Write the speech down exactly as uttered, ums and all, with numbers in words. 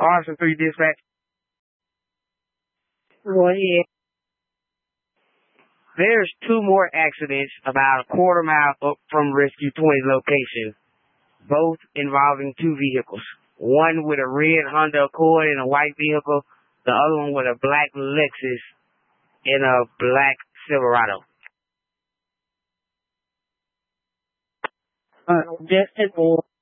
Austin three Dispatch. Go ahead. There's two more accidents about a quarter mile up from Rescue twenty location, both involving two vehicles. One with a red Honda Accord and a white vehicle, the other one with a black Lexus and a black Silverado. Uh, just as well.